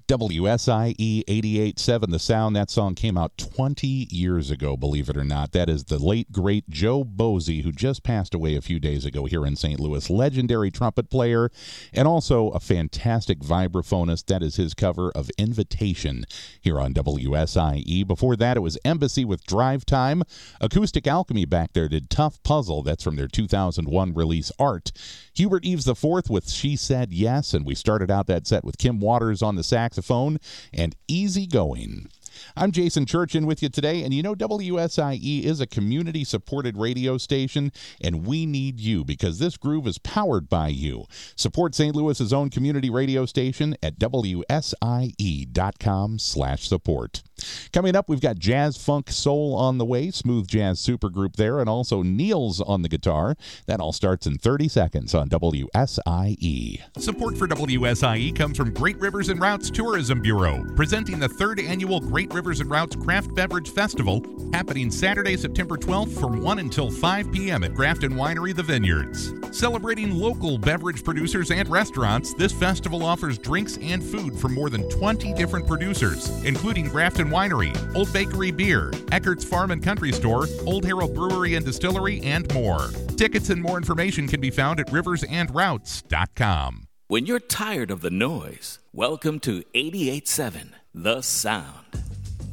WSIE 88.7 The Sound. That song came out 20 years ago, believe it or not. That is the late, great Joe Bosey, who just passed away a few days ago here in St. Louis. Legendary trumpet player and also a fantastic vibraphonist. That is his cover of Invitation here on WSIE. Before that, it was Embassy with Drive Time. Acoustic Alchemy back there did Tough Puzzle. That's from their 2001 release, Art. Hubert Eves IV with She Said Yes, and we started out that set with Kim Waters on the saxophone and Easy Going. I'm Jason Churchin with you today, and you know WSIE is a community-supported radio station, and we need you because this groove is powered by you. Support St. Louis's own community radio station at WSIE.com/support. Coming up, we've got Jazz Funk Soul on the way, smooth jazz supergroup there, and also Niels on the guitar. That all starts in 30 seconds on WSIE. Support for WSIE comes from Great Rivers and Routes Tourism Bureau, presenting the 3rd annual Great Rivers and Routes Craft Beverage Festival, happening Saturday, September 12th from 1 until 5 p.m. at Grafton Winery, The Vineyards. Celebrating local beverage producers and restaurants, this festival offers drinks and food from more than 20 different producers, including Grafton Winery, Old Bakery Beer, Eckert's Farm and Country Store, Old Harold Brewery and Distillery, and more. Tickets and more information can be found at riversandroutes.com. When you're tired of the noise, welcome to 88.7 The Sound.